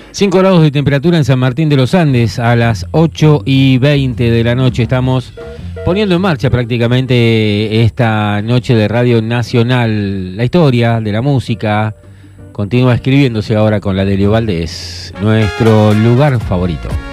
5 grados de temperatura en San Martín de los Andes. A las 8:20 de la noche estamos poniendo en marcha prácticamente esta noche de Radio Nacional. La historia de la música continúa escribiéndose ahora con la de Leo Valdés, nuestro lugar favorito.